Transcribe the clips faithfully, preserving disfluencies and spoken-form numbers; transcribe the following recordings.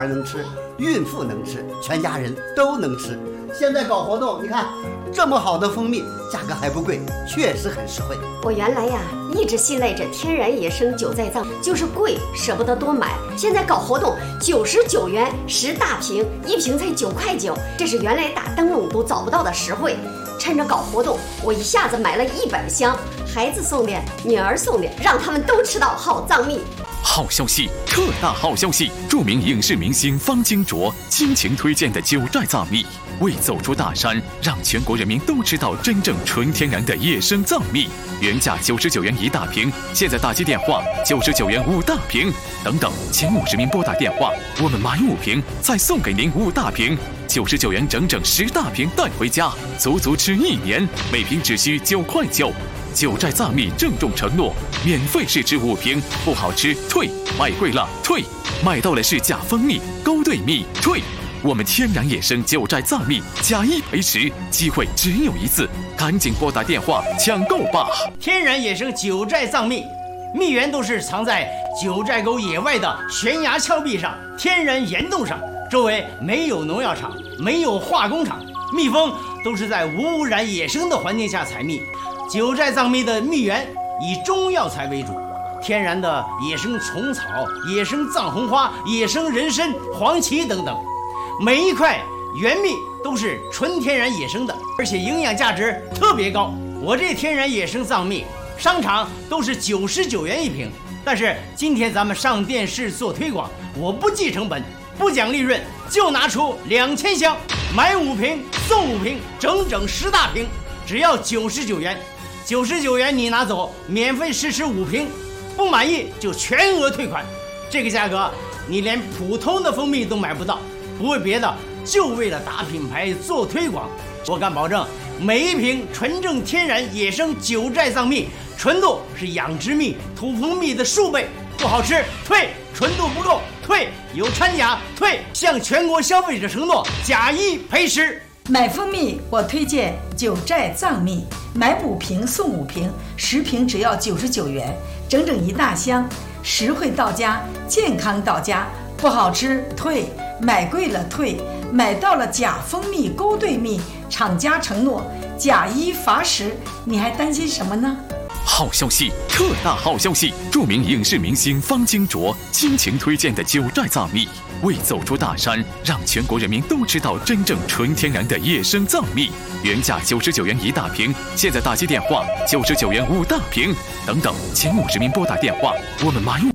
能吃，孕妇能吃，全家人都能吃。现在搞活动，你看这么好的蜂蜜，价格还不贵，确实很实惠。 我原来呀一直信赖着天然野生酒在藏，就是贵舍不得多买。现在搞活动，九十九元十大瓶，一瓶才九块九，这是原来打灯笼都找不到的实惠。趁着搞活动，我一下子买了一百箱，孩子送的，女儿送的，让他们都吃到好藏蜜。 好消息，特大好消息！著名影视明星方金卓倾情推荐的九寨藏蜜，为走出大山，让全国人民都知道真正纯天然的野生藏蜜。原价九十九元一大瓶，现在打击电话九十九元五大瓶，等等，前五十名拨打电话，我们买五瓶再送给您五大瓶，九十九元整整十大瓶带回家，足足吃一年，每瓶只需九块九。九寨藏蜜郑重承诺，免费试吃五瓶，不好吃退，买贵了退，买到了是假蜂蜜、勾兑蜜退。我们天然野生九寨藏蜜，假一赔十，机会只有一次，赶紧拨打电话抢购吧！ 天然野生九寨藏蜜，蜜源都是藏在九寨沟野外的悬崖峭壁上、天然岩洞上，周围没有农药厂，没有化工厂，蜜蜂都是在无污染野生的环境下采蜜。九寨藏蜜的蜜源以中药材为主，天然的野生虫草、野生藏红花、野生人参、黄芪等等，每一块原蜜都是纯天然野生的，而且营养价值特别高。我这天然野生藏蜜，商场都是九十九元一瓶，但是今天咱们上电视做推广，我不计成本，不讲利润，就拿出两千箱，买五瓶送五瓶，整整十大瓶，只要九十九元。九十九元你拿走，免费试吃五瓶，不满意就全额退款。这个价格你连普通的蜂蜜都买不到，不为别的，就为了打品牌做推广。我敢保证，每一瓶纯正天然野生九寨藏蜜，纯度是养殖蜜、土蜂蜜的数倍，不好吃退，纯度不够退，有掺假退，向全国消费者承诺，假一赔十。 买蜂蜜我推荐九寨藏蜜，买五瓶送五瓶，十瓶只要九十九元，整整一大箱，实惠到家，健康到家，不好吃退，买贵了退，买到了假蜂蜜、勾兑蜜，厂家承诺假一罚十，你还担心什么呢？ 好消息，特大好消息！著名影视明星方金卓倾情推荐的九寨藏蜜，为走出大山，让全国人民都知道真正纯天然的野生藏蜜。原价九十九元一大瓶，现在打击电话九十九元五大瓶，等等，前五十名拨打电话，我们买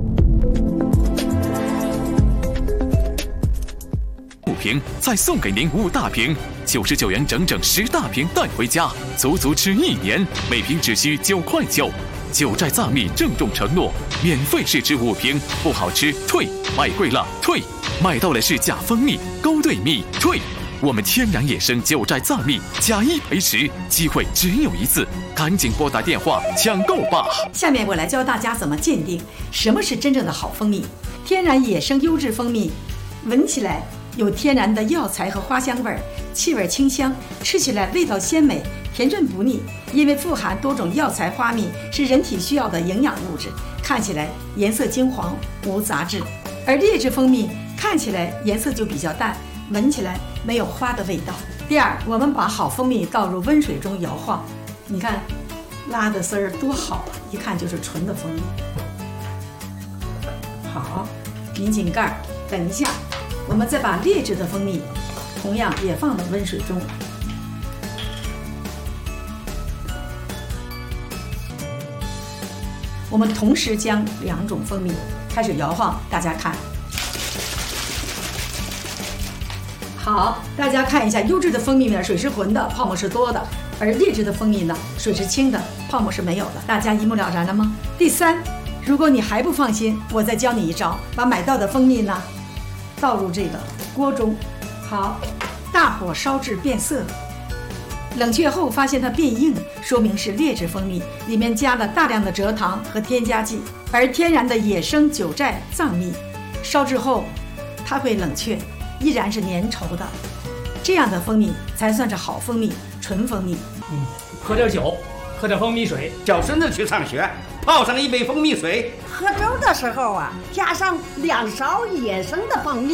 五瓶再送给您五大瓶，九十九元整整十大瓶带回家，足足吃一年，每瓶只需九块九。九寨藏蜜郑重承诺，免费试吃五瓶，不好吃退，买贵了退，买到了是假蜂蜜、勾兑蜜退。我们天然野生九寨藏蜜，假一赔十，机会只有一次，赶紧拨打电话抢购吧！ 下面我来教大家怎么鉴定什么是真正的好蜂蜜。天然野生优质蜂蜜，闻起来有天然的药材和花香味儿，气味清香，吃起来味道鲜美，甜润不腻。因为富含多种药材花蜜，是人体需要的营养物质，看起来颜色金黄，无杂质。而劣质蜂蜜看起来颜色就比较淡，闻起来没有花的味道。第二，我们把好蜂蜜倒入温水中摇晃，你看拉的丝儿多好啊，一看就是纯的蜂蜜。好，拧紧盖儿，等一下我们再把劣质的蜂蜜同样也放到温水中。我们同时将两种蜂蜜开始摇晃，大家看。好，大家看一下，优质的蜂蜜呢，水是浑的，泡沫是多的；而劣质的蜂蜜呢，水是清的，泡沫是没有的。大家一目了然了吗？第三，如果你还不放心，我再教你一招，把买到的蜂蜜呢倒入这个锅中，好，大火烧至变色，冷却后发现它变硬，说明是劣质蜂蜜，里面加了大量的蔗糖和添加剂。而天然的野生九寨藏蜜，烧制后它会冷却，依然是粘稠的，这样的蜂蜜才算是好蜂蜜，纯蜂蜜。 嗯，喝点酒，喝点蜂蜜水， 叫孙子去上学，泡上一杯蜂蜜水。 喝粥的时候啊，加上两勺野生的蜂蜜。